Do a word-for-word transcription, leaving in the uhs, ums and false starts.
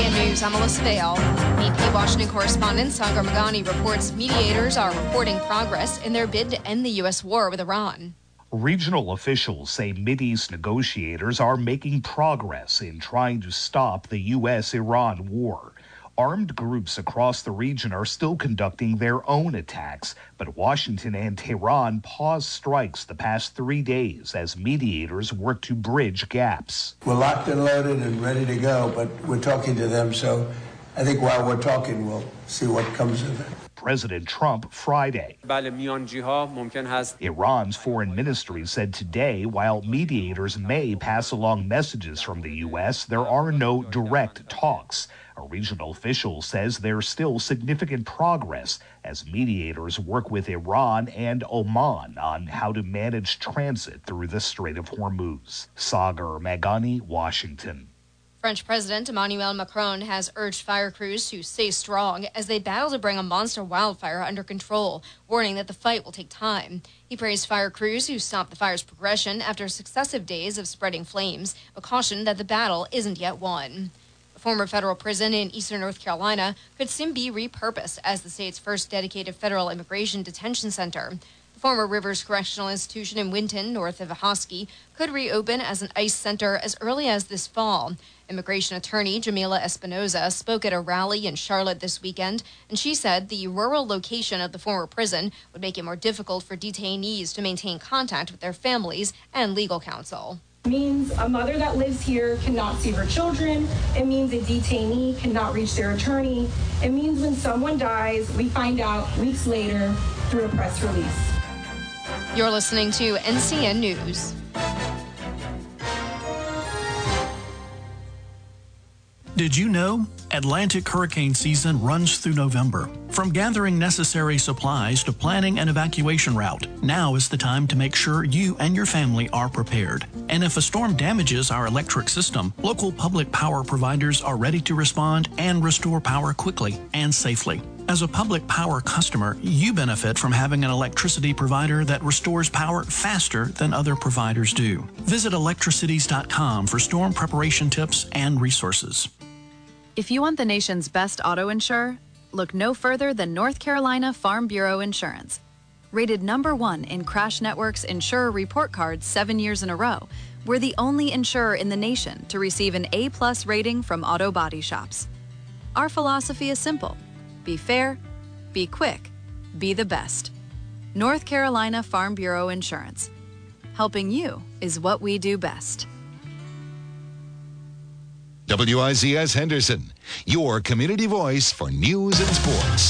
N News, I'm Melissa Vale. B P Washington correspondent Sagar Meghani reports mediators are reporting progress in their bid to end the U S war with Iran. Regional officials say Mideast negotiators are making progress in trying to stop the U S Iran war. Armed groups across the region are still conducting their own attacks, but Washington and Tehran paused strikes the past three days as mediators work to bridge gaps. We're locked and loaded and ready to go, but we're talking to them, so I think while we're talking, we'll see what comes of it. President Trump Friday. Iran's foreign ministry said today, while mediators may pass along messages from the U S, there are no direct talks. A regional official says there's still significant progress as mediators work with Iran and Oman on how to manage transit through the Strait of Hormuz. Sagar Meghani, Washington. French President Emmanuel Macron has urged fire crews to stay strong as they battle to bring a monster wildfire under control, warning that the fight will take time. He praised fire crews who stopped the fire's progression after successive days of spreading flames, but cautioned that the battle isn't yet won. A former federal prison in eastern North Carolina could soon be repurposed as the state's first dedicated federal immigration detention center. Former Rivers Correctional Institution in Winton, north of Ahoskie, could reopen as an ICE center as early as this fall. Immigration attorney Jamila Espinoza spoke at a rally in Charlotte this weekend, and she said the rural location of the former prison would make it more difficult for detainees to maintain contact with their families and legal counsel. It means a mother that lives here cannot see her children. It means a detainee cannot reach their attorney. It means when someone dies, we find out weeks later through a press release. You're listening to N C N News. Did you know? Atlantic hurricane season runs through November. From gathering necessary supplies to planning an evacuation route, now is the time to make sure you and your family are prepared. And if a storm damages our electric system, local public power providers are ready to respond and restore power quickly and safely. As a public power customer, you benefit from having an electricity provider that restores power faster than other providers do. Visit electricities dot com for storm preparation tips and resources. If you want the nation's best auto insurer, look no further than North Carolina Farm Bureau Insurance. Rated number one in Crash Network's Insurer Report Card seven years in a row, we're the only insurer in the nation to receive an A plus rating from auto body shops. Our philosophy is simple. Be fair, be quick, be the best. North Carolina Farm Bureau Insurance. Helping you is what we do best. W I Z S Henderson, your community voice for news and sports.